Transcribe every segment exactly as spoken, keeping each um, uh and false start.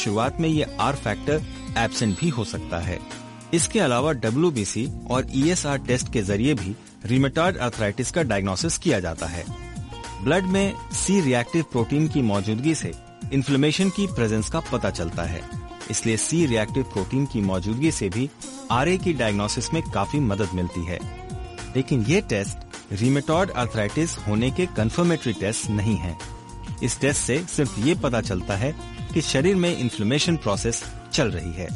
शुरुआत में ये आर फैक्टर एब्सेंट भी हो सकता है। इसके अलावा डब्ल्यू बी सी और ई एस आर टेस्ट के जरिए भी रूमेटॉइड अर्थराइटिस का डायग्नोसिस किया जाता है। ब्लड में सी रिएक्टिव प्रोटीन की मौजूदगी से इन्फ्लेमेशन की प्रेजेंस का पता चलता है, इसलिए सी रिएक्टिव प्रोटीन की मौजूदगी से भी आर ए की डायग्नोसिस में काफी मदद मिलती है। लेकिन ये टेस्ट रूमेटॉइड अर्थराइटिस होने के कंफर्मेटरी टेस्ट नहीं है। इस टेस्ट से सिर्फ ये पता चलता है कि शरीर में इन्फ्लेमेशन प्रोसेस चल रही है।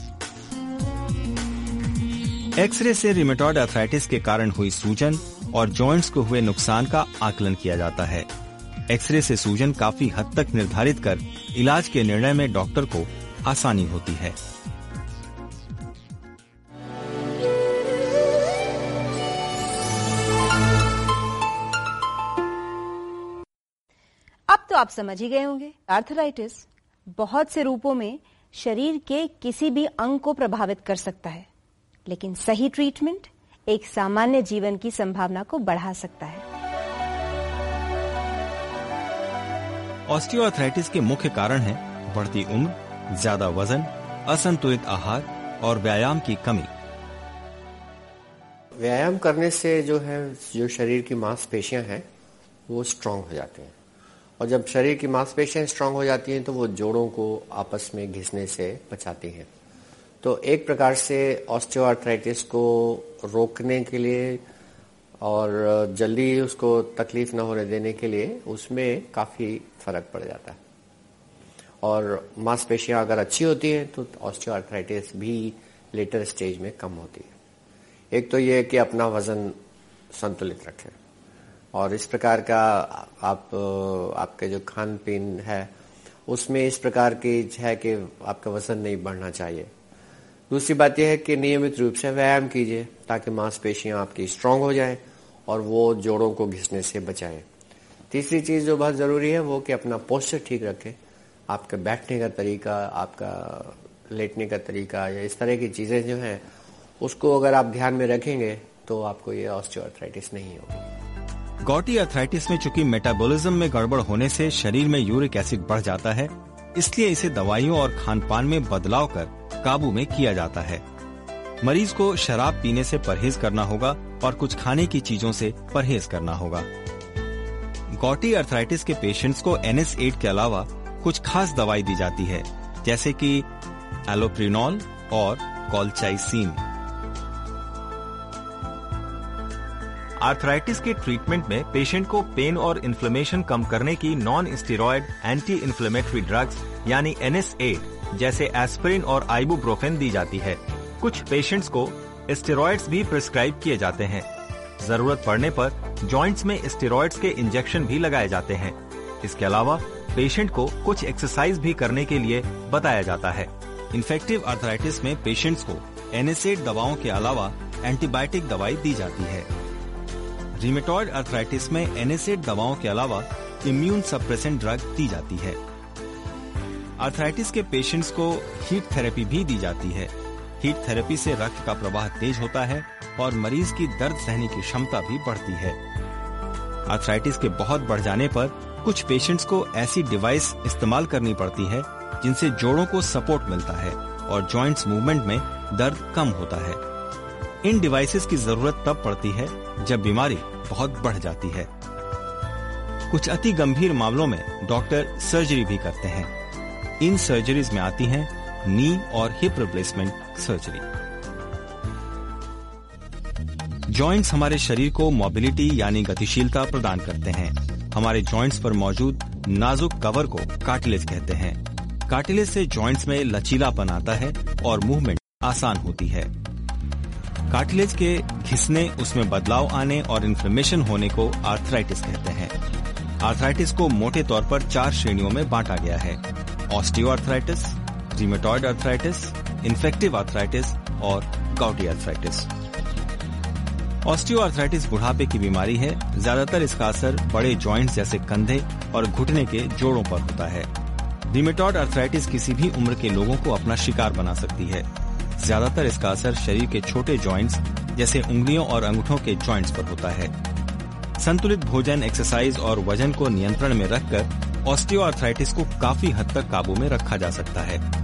एक्सरे से रूमेटॉइड अर्थराइटिस के कारण हुई सूजन और जॉइंट्स को हुए नुकसान का आकलन किया जाता है। एक्सरे से सूजन काफी हद तक निर्धारित कर इलाज के निर्णय में डॉक्टर को आसानी होती है। अब तो आप समझ ही गए होंगे, आर्थराइटिस बहुत से रूपों में शरीर के किसी भी अंग को प्रभावित कर सकता है, लेकिन सही ट्रीटमेंट एक सामान्य जीवन की संभावना को बढ़ा सकता है। ऑस्टियोआर्थराइटिस के मुख्य कारण हैं बढ़ती उम्र, ज्यादा वजन, असंतुलित आहार और व्यायाम की कमी। व्यायाम करने से जो है जो शरीर की मांसपेशियां हैं वो स्ट्रांग हो जाते हैं, और जब शरीर की मांसपेशियां स्ट्रांग हो जाती हैं तो वो जोड़ों को आपस में घिसने से बचाती हैं। तो एक प्रकार से ऑस्टियोआर्थराइटिस को रोकने के लिए और जल्दी उसको तकलीफ न होने देने के लिए उसमें काफी फर्क पड़ जाता है। और मांसपेशियां अगर अच्छी होती हैं तो ऑस्टियोआर्थराइटिस भी लेटर स्टेज में कम होती है। एक तो ये है कि अपना वजन संतुलित रखें, और इस प्रकार का आप आपके जो खान पीन है उसमें इस प्रकार की है कि आपका वजन नहीं बढ़ना चाहिए। दूसरी बात यह है कि नियमित रूप से व्यायाम कीजिए ताकि मांसपेशियां आपकी स्ट्रांग हो जाएं और वो जोड़ों को घिसने से बचाएं। तीसरी चीज जो बहुत जरूरी है वो कि अपना पोस्चर ठीक रखें। आपके बैठने का तरीका, आपका लेटने का तरीका या इस तरह की चीजें जो हैं उसको अगर आप ध्यान में रखेंगे तो आपको ये ऑस्टियोआर्थराइटिस नहीं होगी। गॉटी अर्थराइटिस में चूंकि मेटाबॉलिज्म में गड़बड़ होने से शरीर में यूरिक एसिड बढ़ जाता है, इसलिए इसे दवाइयों और खानपान में बदलाव कर काबू में किया जाता है। मरीज को शराब पीने से परहेज करना होगा और कुछ खाने की चीजों से परहेज करना होगा। गॉटी अर्थराइटिस के पेशेंट्स को एन एस एट के अलावा कुछ खास दवाई दी जाती है, जैसे कि एलोप्रिनॉल और कॉलचाइसिन। आर्थराइटिस के ट्रीटमेंट में पेशेंट को पेन और इन्फ्लेमेशन कम करने की non steroid anti inflammatory drugs यानी एन एस एट जैसे एस्पिरिन और आइबुप्रोफेन दी जाती है। कुछ पेशेंट्स को स्टेरॉइड्स भी प्रिस्क्राइब किए जाते हैं। जरूरत पड़ने पर जॉइंट्स में स्टेरॉइड्स के इंजेक्शन भी लगाए जाते हैं। इसके अलावा पेशेंट को कुछ एक्सरसाइज भी करने के लिए बताया जाता है। इन्फेक्टिव आर्थराइटिस में पेशेंट्स को एन एस एट दवाओं के अलावा एंटीबायोटिक दवाई दी जाती है। रूमेटॉइड अर्थराइटिस में एन एस एट दवाओं के अलावा इम्यून सप्रेसेंट ड्रग दी जाती है। आर्थराइटिस के पेशेंट्स को हीट थेरेपी भी दी जाती है। हीट थेरेपी से रक्त का प्रवाह तेज होता है और मरीज की दर्द सहने की क्षमता भी बढ़ती है। आर्थराइटिस के बहुत बढ़ जाने पर कुछ पेशेंट्स को ऐसी डिवाइस इस्तेमाल करनी पड़ती है जिनसे जोड़ों को सपोर्ट मिलता है और जॉइंट्स मूवमेंट में दर्द कम होता है। इन डिवाइसेस की जरूरत तब पड़ती है जब बीमारी बहुत बढ़ जाती है। कुछ अति गंभीर मामलों में डॉक्टर सर्जरी भी करते हैं। इन सर्जरीज में आती हैं नी और हिप रिप्लेसमेंट सर्जरी। जॉइंट्स हमारे शरीर को मोबिलिटी यानी गतिशीलता प्रदान करते हैं। हमारे जॉइंट्स पर मौजूद नाजुक कवर को कार्टिलेज कहते हैं। कार्टिलेज से जॉइंट्स में लचीलापन आता है और मूवमेंट आसान होती है। कार्टिलेज के घिसने, उसमें बदलाव आने और इन्फ्लेमेशन होने को आर्थराइटिस कहते हैं। आर्थराइटिस को मोटे तौर पर चार श्रेणियों में बांटा गया है: osteoarthritis, rheumatoid arthritis, infective arthritis और गॉटी अर्थराइटिस। ऑस्टियोआर्थराइटिस बुढ़ापे की बीमारी है। ज्यादातर इसका असर बड़े जॉइंट्स जैसे कंधे और घुटने के जोड़ों पर होता है। रूमेटॉइड अर्थराइटिस किसी भी उम्र के लोगों को अपना शिकार बना सकती है। ज्यादातर इसका असर शरीर के छोटे जॉइंट्स जैसे उंगलियों और अंगूठों के जॉइंट्स पर होता है। संतुलित भोजन, एक्सरसाइज और वजन को नियंत्रण में रखकर ऑस्टियोआर्थराइटिस को काफी हद तक काबू में रखा जा सकता है।